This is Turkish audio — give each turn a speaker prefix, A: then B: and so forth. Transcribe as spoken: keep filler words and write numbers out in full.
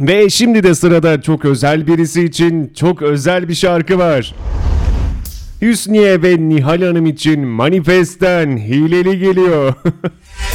A: Ve şimdi de sırada çok özel birisi için çok özel bir şarkı var. Hüsniye ve Nihal Hanım için Manifest'ten Hileli geliyor.